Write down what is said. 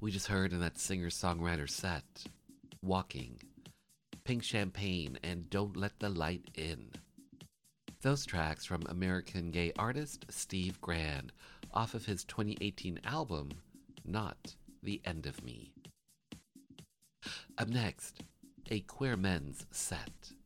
We just heard in that singer-songwriter set, Walking, Pink Champagne, and Don't Let the Light In. Those tracks from American gay artist Steve Grand off of his 2018 album, Not the End of Me. Up next, a Queer Men's set.